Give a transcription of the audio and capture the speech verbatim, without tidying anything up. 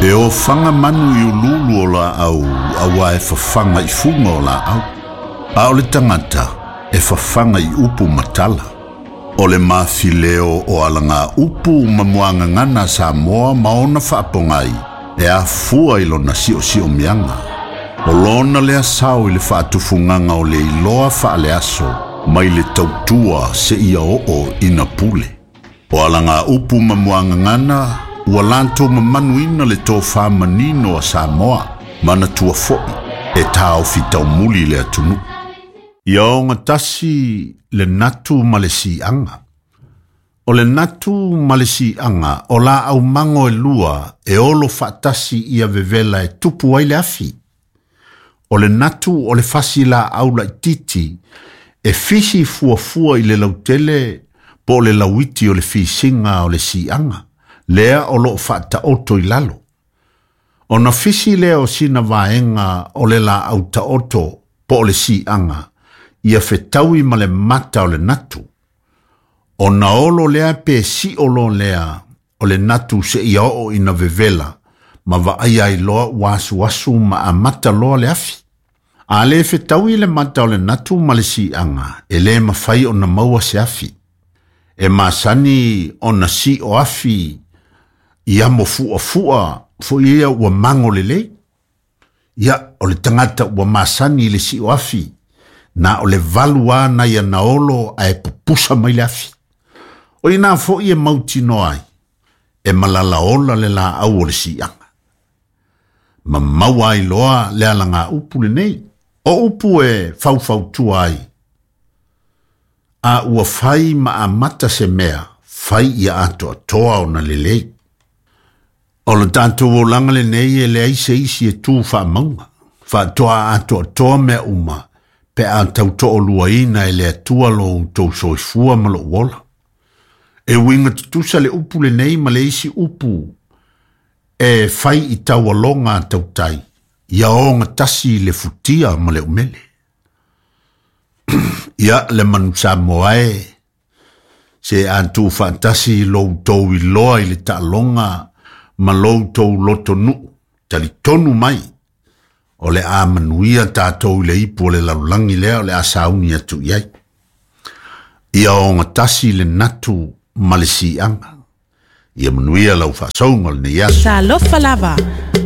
E o whanga manu i ululu o la au, awa e whawhanga i funga o la au. A o le tangata, e whawhanga i upu matala. O le mawhileo o alanga upu mamuanga ngana sa moa maona whaapongai, e a fua ilo na si o si o mianga. O lona lea sao i le whaatufunganga o le iloa whaale aso, mai le tautua se ia o o ina pule. O alanga upu mamuanga ngana, ua lanto mamanuina le tō whamanino a Samoa, mana tua foi, e tāo fitau muli le atunu. Ia o ngatasi le natu malesi anga. O le natu malesi anga, o la au mango e lua, e olo whaatasi ia vevela e tupu ai le afi. O le natu o le fasi la aula i titi, e fisi fua fua i le lautele, po le lauiti o le fisinga o le si anga. Lea o lo fata oto i lalo. O na fisi lea o sina vaenga o le la auta oto po le si anga, ia fetaui ma le mata o le natu. O na olo lea pe si olo lea o le natu se ia o ina vevela, ma va aia i loa wasu wasu ma a mata loa le afi. A le fetaui le mata o le natu ma le si anga, e le mawhai o na maua se afi. E masani o na si o afi, ia mo fua fua, fo ia ua mango lele. Ia o le tangata ua masani le si o afi, na o le valua na ia naolo a e pupusa mai le afi. O ina fo ia mauti no ai, e malala ola le la au o le si anga. Ma maua i loa le alanga upu le nei, o upu e fau fau tu ai. A ua fai ma a mata se mea, fai ia ato atoa o na lelei. O le tanto o langa le nei e le aise isi e tū wha maunga. Wha toa ato atoa mea uma, pe a tau to o luaina e le atua lo tau soifua ma lo wola. E winga tutusa le upu le nei ma le isi upu, e fai i tau alonga tau tai, ia o ngatasi le futia ma le umele. Ia le manu sa moae, se antu fantasi lo tau i loa i le ta longa, ma lo tau loto nu, tali tonu mai, o le a manuia tātou le ipu o le laulangi lea o le a sauni atu iai. Ia o ngatasi le natu malesi anga, ia manuia lau whasaunga le ne yasu. Sa lofa lava.